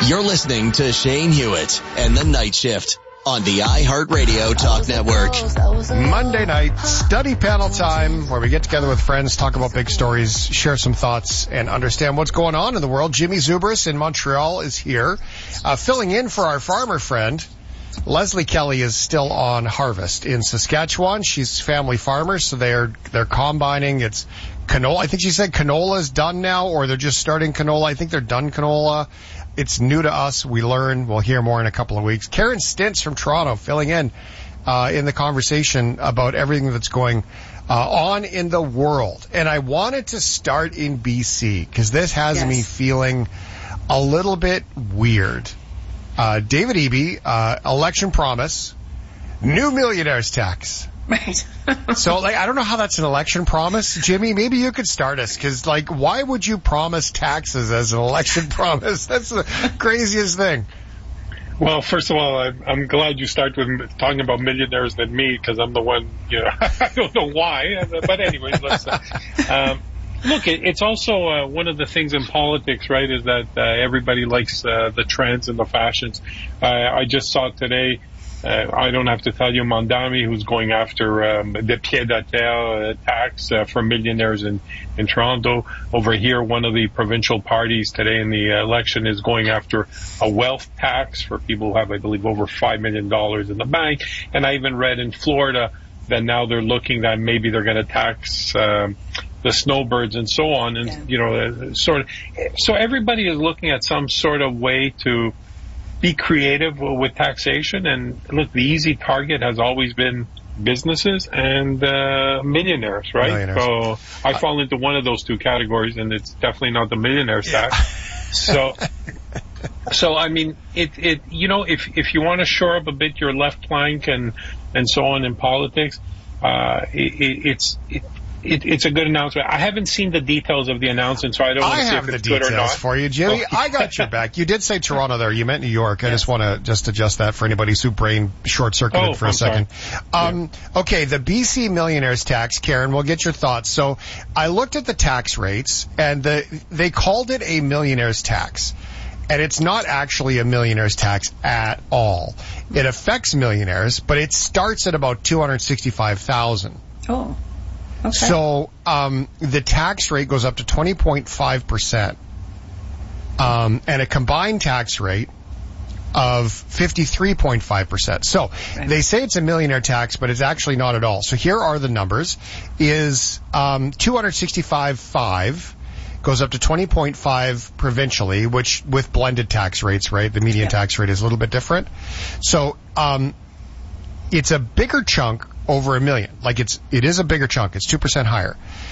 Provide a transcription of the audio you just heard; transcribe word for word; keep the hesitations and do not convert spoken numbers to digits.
You're listening to Shane Hewitt and the Night Shift on the iHeartRadio Talk Network. Monday night, study panel time, where we get together with friends, talk about big stories, share some thoughts, and understand what's going on in the world. Jimmy Zubris in Montreal is here, uh, filling in for our farmer friend. Leslie Kelly is still on harvest in Saskatchewan. She's family farmer, so they're they're combining. It's canola. I think she said canola is done now, or they're just starting canola. I think they're done canola. It's new to us. We learn. We'll hear more in a couple of weeks. Karen Stintz from Toronto filling in uh, in the conversation about everything that's going uh, on in the world. And I wanted to start in B C because this has yes. me feeling a little bit weird. Uh, David Eby, uh, election promise, new millionaires tax. Right. So, like, I don't know how that's an election promise. Jimmy, maybe you could start us, because, like, why would you promise taxes as an election promise? That's the craziest thing. Well, first of all, I'm, I'm glad you start with talking about millionaires than me, because I'm the one, you know, I don't know why. But anyways, let's, uh, um, look, it, it's also uh, one of the things in politics, right, is that uh, everybody likes uh, the trends and the fashions. Uh, I just saw today, uh, I don't have to tell you, Mondami, who's going after um, the pied-à-terre uh, tax uh, for millionaires in, in Toronto. Over here, one of the provincial parties today in the election is going after a wealth tax for people who have, I believe, over five million dollars in the bank. And I even read in Florida that now they're looking that maybe they're going to tax um, the snowbirds and so on, and yeah. you know, sort of. So everybody is looking at some sort of way to be creative with taxation. And look, the easy target has always been businesses and uh, millionaires, right? Millionaires. So I uh, fall into one of those two categories, and it's definitely not the millionaires yeah. tax. So, so I mean, it it you know, if if you want to shore up a bit your left flank and and so on in politics, uh, it, it, it's it, it, it's a good announcement. I haven't seen the details of the announcement, so I don't want to see if it's good or not. I have the details for you, Jimmy. Oh. I got your back. You did say Toronto there. You meant New York. I yes. just want to just adjust that for anybody whose brain short-circuited oh, for a I'm second. Um, yeah. Okay, the B C millionaires tax, Karen, we'll get your thoughts. So I looked at the tax rates, and the, they called it a millionaires tax. And it's not actually a millionaire's tax at all. It affects millionaires, but it starts at about two hundred sixty-five thousand dollars. Oh, okay. So um, the tax rate goes up to twenty point five percent, um, and a combined tax rate of fifty-three point five percent. So right. they say it's a millionaire tax, but it's actually not at all. So here are the numbers. Is um, two hundred sixty-five point five goes up to twenty point five provincially, which with blended tax rates, right? The median yeah. tax rate is a little bit different. So, um, it's a bigger chunk over a million. Like it's, it is a bigger chunk. It's two percent higher.